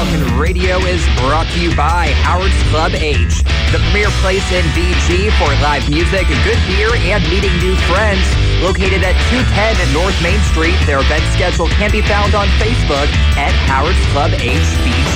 Talkin' Radio is brought to you by Howard's Club H, the premier place in BG for live music, good beer, and meeting new friends. Located at 210 North Main Street, their event schedule can be found on Facebook at Howard's Club HBG.